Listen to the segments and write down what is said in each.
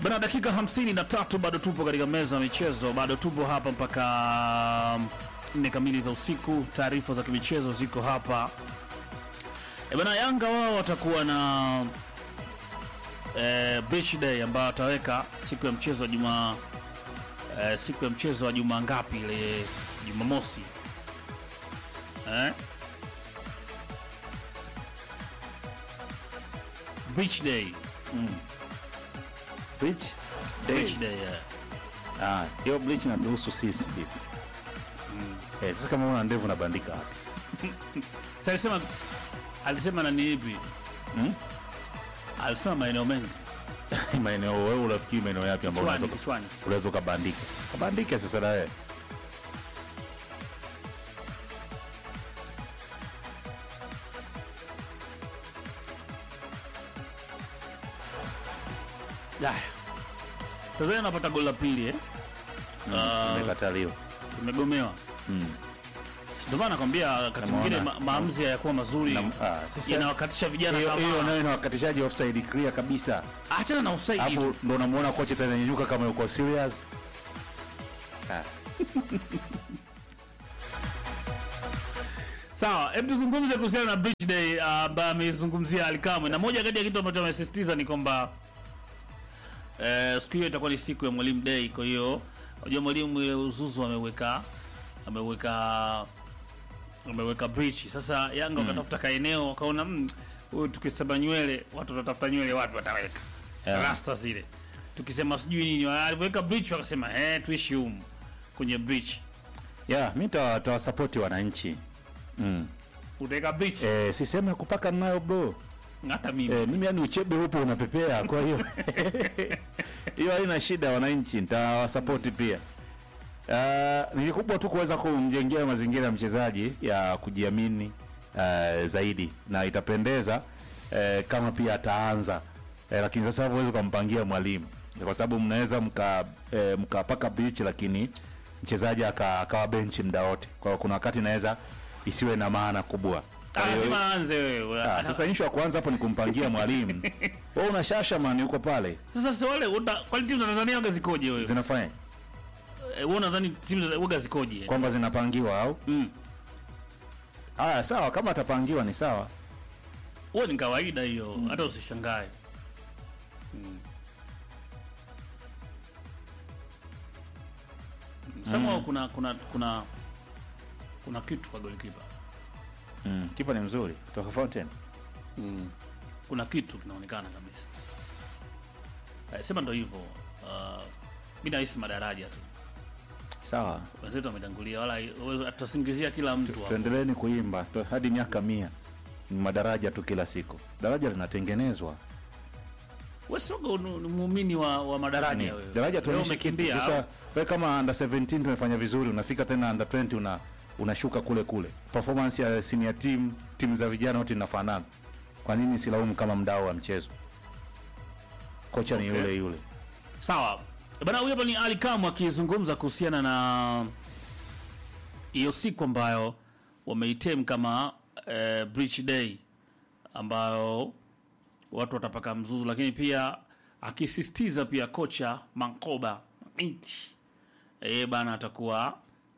Bana, dakika 53 bado tupo katika meza ya michezo, bado tupo hapa mpaka 4 kamili za usiku. Taarifa za kimichezo ziko hapa. Bana, Yanga wao watakuwa na beach day ambayo wataweka siku ya mchezo wa Jumaa, siku ya mchezo wa Jumaa ngapi ile Jumamosi. Beach day. Bleach day. Beach day, yeah. Hiyo bleach na nusu sisi bibi. Sasa kama una ndevu unabandika wapi sasa? Sasa alisema nani ipi? Alisema maeneo mengi. Maeneo wewe unafikiri maeneo yapi ambayo unaweza kubandika? Kabandike sasa na wewe. Tanzania anapata goli la pili Imekataliwa. Imegomewa. Ndio maana nakwambia wakati mwingine maamuzi hayakuwa mazuri. Sasa yanawakatisha vijana kama hiyo nayo inawakatishaji offside clear kabisa. Achana na offside. Hapo ndio unamuona kocha tena nyanyuka kama yuko serious. Sawa, hebu tuzungumze kuhusiana na Beach Day ambaye amezungumzia Alikamwe, na moja kati ya kitu ambacho amesisitiza ni kwamba siku hiyo itakuwa ni siku ya Mwalimu Day. Kwa hiyo unajua mwalimu ile uzuzu ameweka bridge. Sasa Yanga wakatafuta kaeneo, wakaona tukisema nywele watu watatafuta nywele, watu wataweka rasta zile. Tukisema sijui nini, aliweka bridge, wakasema tuishi humu kwenye bridge. Mimi nitawasupport wananchi. Utaweka bridge? Sisemi kupaka nayo bro. Hata mimi. Mimi yani uchebe upo unapepea, kwa hiyo hiyo haina shida, wananchi nitawasupport pia. Nilikubwa tu kuweza kumjengea mazingira ya mchezaji ya kujiamini zaidi, na itapendeza kama pia ataanza, lakini sasa huwezi kumpangia mwalimu, kwa sababu mnaweza mkapaka beach lakini mchezaji akawa bench muda wote. Kwa hiyo kuna wakati naweza isiwe na maana kubwa. Lazima aanze wewe. Sasa issue ya kwanza hapo ni kumpangia mwalimu. Wewe unashasha man uko pale. Sasa wale quality timu za Tanzania waga zikoje wewe? Zinafanya? Wewe unadhani timu za waga zikoje? Kwamba zinapangiwa au? Sawa, kama atapangiwa ni sawa. Wewe ni kawaida hiyo, hata usishangae. Sema kuna kitu kwa goalkeeper. Kipa ni mzuri kutoka Fountain. Kuna kitu kinaonekana kabisa. Sema ndio hivyo. Mimi nahisi madaraja tu. Sawa. Wenzetu wametangulia, wala tutasingizia kila mtu hapo. Tuendeleeni kuimba hadi miaka 100. Ni madaraja tu kila siku. Daraja linatengenezwa. Wewe sio muumini wa madaraja wewe. Daraja tumekimbia. Sasa wewe kama under 17 tumefanya vizuri, unafika tena under 20 unashuka kule. Performance ya senior team za vijana wote inafanana. Kwa nini silaumu kama mdau wa mchezo? Kocha ni yule. Sawa. Bana, huyu hapa ni Alikamwe akizungumza kuhusiana na hiyo siku ambayo wameitem kama Beach Day ambayo watu watapaka mzuzu, lakini pia akisisitiza pia kocha Mankoba bana atakuwa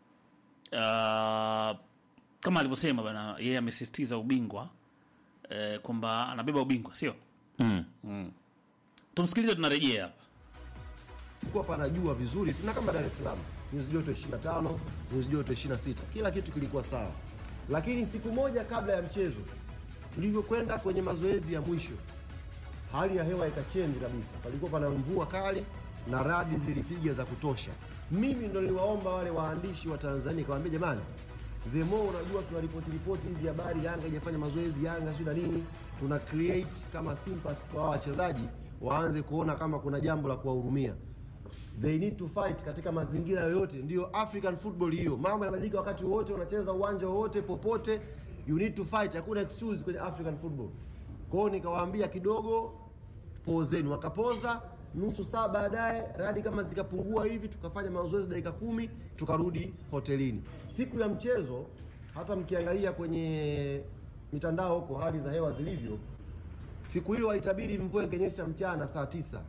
kama alivyosema bana, yeye amesisitiza ubingwa, kwamba anabeba ubingwa, sio? Tumsikilize, tunarejea hapa. Kwa panajua vizuri tuna kama Dar es Salaam nyuzi joto 25, nyuzi joto 26, kila kitu kilikuwa sawa. Lakini siku moja kabla ya mchezo tulivyokwenda kwenye mazoezi ya mwisho, hali ya hewa ikachange kabisa. Palikuwa pana mvua kali na radi zilipiga za kutosha. Mimi ndo niliwaomba wale waandishi wa Tanzania, kawaambia jamani, the more unajua tunaripoti hizi habari, Yanga haijafanya mazoezi, Yanga shida nini, tuna create kama sympathy kwa wachezaji, waanze kuona kama kuna jambo la kuwahurumia. They need to fight katika mazingira yoyote. Ndio African football hiyo. Mambo yanabadilika wakati wote, unacheza uwanja wote popote, you need to fight. Hakuna excuse kwenye African football. Kwa hiyo nikawaambia kidogo pozeni, wakapoza. Nusu saa baadaye radi kama zikapungua hivi, tukafanya mazoezi dakika 10, tukarudi hotelini. Siku ya mchezo hata mkiangalia kwenye mitandao huko hali za hewa zilivyo, siku hiyo walitabiri mvua ingenyesha mchana saa 9.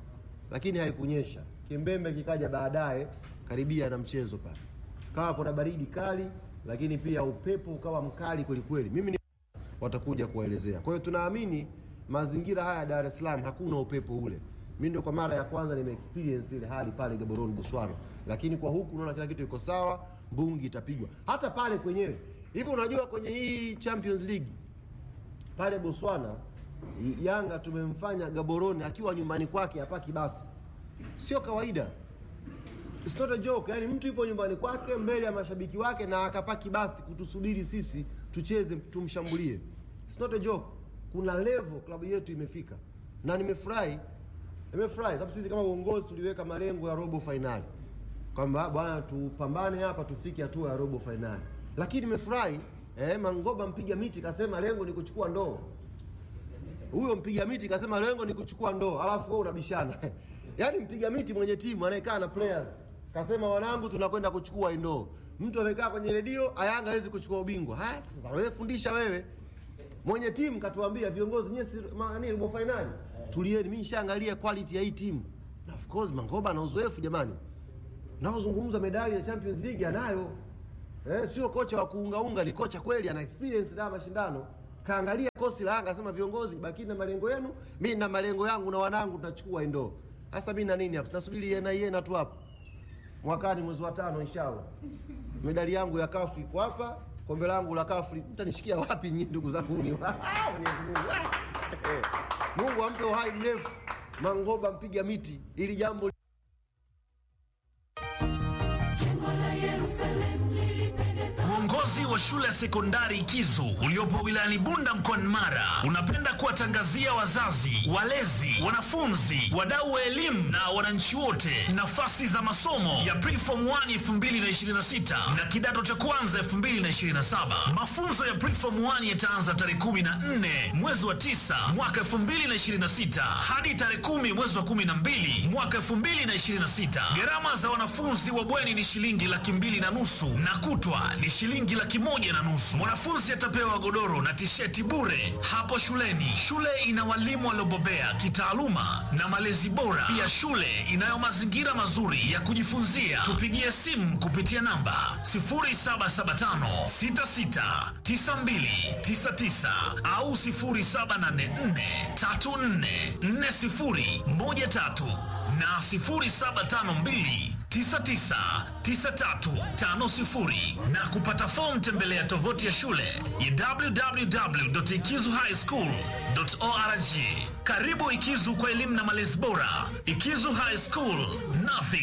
lakini haikunyesha. Kimbembe kikaja baadaye karibia na mchezo pale. Kawa kuna baridi kali, lakini pia upepo ukawa mkali kweli kweli. Mimi watakuja kuwaelezea. Kwa hiyo tunaamini mazingira haya Dar es Salaam hakuna upepo ule. Mimi ndio kwa mara ya kwanza experience ile hali pale Gaborone Botswana. Lakini kwa huku unaona kila kitu iko sawa, mbungi itapigwa. Hata pale kwenyewe. Hivi unajua kwenye hii Champions League pale Botswana Yanga tumemfanya Gaborone akiwa nyumbani kwake hapaki basi. Sio kawaida. It's not a joke. Yaani mtu yupo nyumbani kwake mbele ya mashabiki wake na akapaki basi kutusubiri sisi tucheze tumshambulie. It's not a joke. Kuna level klabu yetu imefika. Na nimefurahi sababu sisi kama uongozi tuliweka malengo ya robo finali. Kwamba bwana tupambane hapa tufike hatua ya robo finali. Lakini nimefurahi Mangoba mpiga miti kasema lengo ni kuchukua ndoo. Huyo mpiga miti kasema lengo ni kuchukua ndoo. Alafu wewe unabishana. Yaani mpiga miti mwenye timu anayekaa na players kasema wanangu tunakwenda kuchukua ndoo. Mtu amekaa kwenye redio Yanga hawezi kuchukua ubingwa. Haya sasa wewe fundisha wewe. Mwenye timu katuambia viongozi nyinyi robo finali. Tulieni mimi nishaangalia quality ya hii timu. Na of course Mangoba ana uzoefu jamani. Naozungumza medali ya Champions League anayo. Sio kocha wa kuungaunga, ni kocha kweli ana experience na mashindano. Kaangalia kosi la Yanga akasema viongozi baki na malengo yenu, mimi na malengo yangu na wanangu tunachukua ndoo. Sasa mimi na nini hapa? Tunasubiri na tu hapa. Mwakani mwezi wa 5 inshallah. Medali yangu ya CAF iko hapa, kombe langu la CAF mtanishikia wapi nyinyi ndugu zangu ni? Mungu ampe uhai mrefu Mangoba mpiga miti ili jambo Uongozi wa shule ya sekondari Ikizu uliopo wilayani Bunda mkoani Mara unapenda kuwatangazia wazazi, walezi, wanafunzi, wadau wa elimu na wananchi wote nafasi za masomo ya Preform 1 2026 na kidato cha kwanza 2027. Mafunzo ya Preform 1 yataanza tarehe 14 mwezi wa 9 mwaka 2026 hadi tarehe 10 mwezi wa 12 mwaka 2026. Gharama za wanafunzi wa bweni ni shilingi 2,500 na kutwa ni shilingi 1,150. Mwanafunzi atapewa godoro na tisheti bure hapo shuleni. Shule ina walimu waliobobea kitaaluma na malezi bora. Pia shule inayo mazingira mazuri ya kujifunzia. Tupigie simu kupitia namba 0775669299 au 0784344013 na 0752999350 na kupata fomu tembelea tovuti ya shule ya www.ikizuhighschool.org. Karibu Ikizu kwa elimu na malezi bora. Ikizu High School, nothing